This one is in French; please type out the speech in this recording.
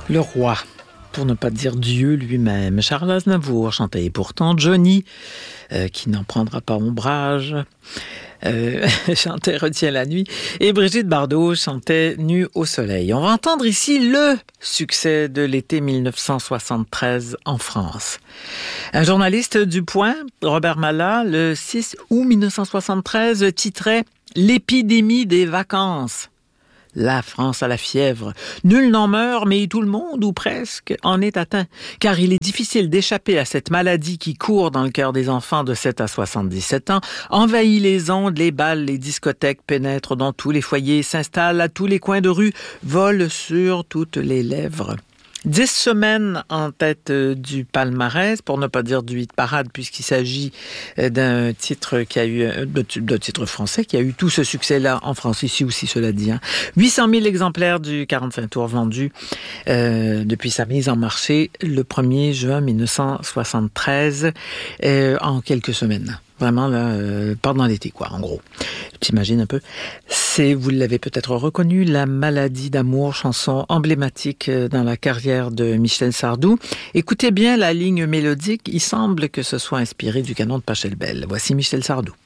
Le roi, pour ne pas dire Dieu lui-même. Charles Aznavour chantait « Et pourtant Johnny, qui n'en prendra pas ombrage », chantait « Retiens la nuit ». Et Brigitte Bardot chantait « Nu au soleil ». On va entendre ici le succès de l'été 1973 en France. Un journaliste du Point, Robert Mallat, le 6 août 1973, titrait « L'épidémie des vacances ». La France a la fièvre. Nul n'en meurt, mais tout le monde, ou presque, en est atteint. Car il est difficile d'échapper à cette maladie qui court dans le cœur des enfants de 7 à 77 ans, envahit les ondes, les bals, les discothèques, pénètre dans tous les foyers, s'installe à tous les coins de rue, vole sur toutes les lèvres. 10 semaines en tête du palmarès, pour ne pas dire du hit parade, puisqu'il s'agit d'un titre qui a eu, d'un titre français qui a eu tout ce succès-là en France, ici aussi, cela dit. 800 000 exemplaires du 45 tours vendus depuis sa mise en marché le 1er juin 1973, en quelques semaines. Vraiment, là, pendant l'été, quoi, en gros. T'imagines un peu. C'est, vous l'avez peut-être reconnu, La maladie d'amour, chanson emblématique dans la carrière de Michel Sardou. Écoutez bien la ligne mélodique, il semble que ce soit inspiré du canon de Pachelbel. Voici Michel Sardou.